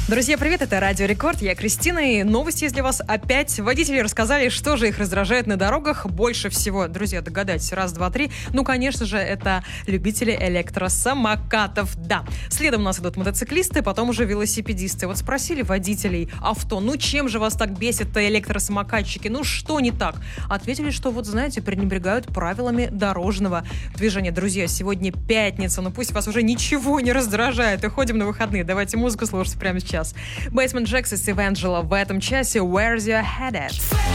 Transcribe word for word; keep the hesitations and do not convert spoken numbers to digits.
Друзья, привет, это Радио Рекорд, я Кристина, и новости есть для вас опять. Водители рассказали, что же их раздражает на дорогах больше всего. Друзья, догадайтесь, раз, два, три. Ну, конечно же, это любители электросамокатов, да. Следом у нас идут мотоциклисты, потом уже велосипедисты. Вот спросили водителей авто, ну чем же вас так бесит электросамокатчики, ну что не так? Ответили, что вот, знаете, пренебрегают правилами дорожного движения. Друзья, сегодня пятница, но пусть вас уже ничего не раздражает, и ходим на выходные. Давайте музыку слушать прямо сейчас. Basement Jaxx и Steve Angelo в этом часе «Where's Your Head At?».